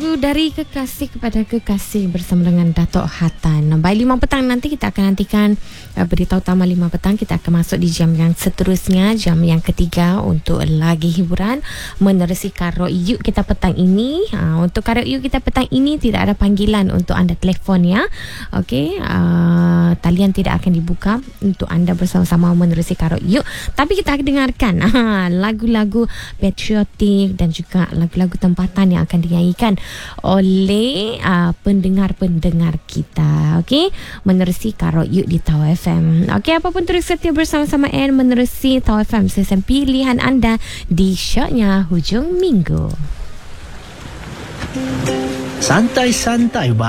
dari kekasih kepada kekasih bersama dengan Datuk Hatan. Baik, 5 petang nanti kita akan nantikan berita utama 5 petang. Kita akan masuk di jam yang seterusnya, jam yang ketiga untuk lagi hiburan menerusi Karo Yuk kita petang ini. Untuk Karo Yuk kita petang ini tidak ada panggilan untuk anda telefon ya. Okey, talian tidak akan dibuka untuk anda bersama-sama menerusi Karo Yuk. Tapi kita akan dengarkan lagu-lagu patriotik dan juga lagu-lagu tempatan yang akan dinyanyikan oleh pendengar-pendengar kita. Okey, menerusi Karo Yuk di Tau FM. Okey, apapun terus setia bersama-sama menerusi Tau FM, stesen pilihan anda di Syoknya Hujung Minggu. Santai-santai